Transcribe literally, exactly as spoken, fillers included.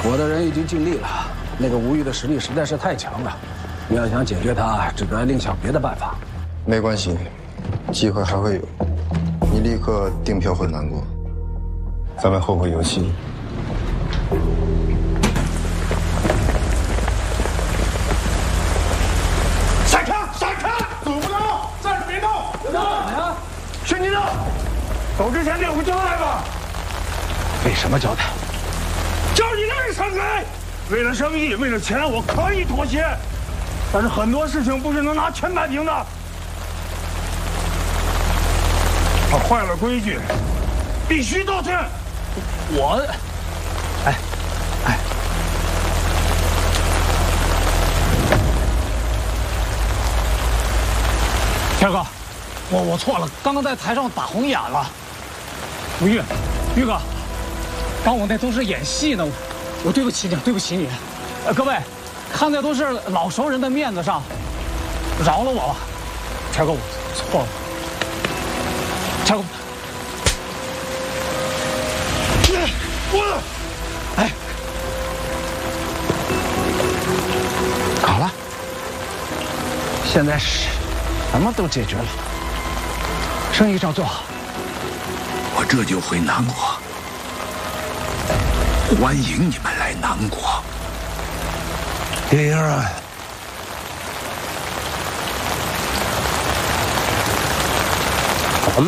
我的人已经尽力了，那个吴玉的实力实在是太强了，你要想解决他，只得另想别的办法。 没关系，机会还会有。你立刻订票回南国，咱们后会有期。 闪开！闪开！走不了，暂时别动。别动！啊！是你的，走之前给我个交代吧。 为什么交代？ 叫你那人闪开！为了生意，为了钱，我可以妥协，但是很多事情不是能拿钱摆平的。他坏了规矩，必须道歉。 我，哎，哎， 天哥，我我错了，刚刚在台上打红眼了。吴玉，玉哥，刚我那都是演戏呢，我我对不起你，对不起你。呃，各位，看在都是老熟人的面子上，饶了我吧。天哥，我错了。天哥， 过来！ 哎， 好了，现在是什么都解决了，生意照做好。 我这就回南国，欢迎你们来南国。 蝶儿啊，